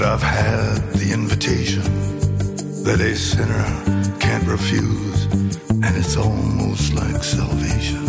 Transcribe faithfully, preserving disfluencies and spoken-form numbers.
I've had the invitation that a sinner can't refuse, and it's almost like salvation.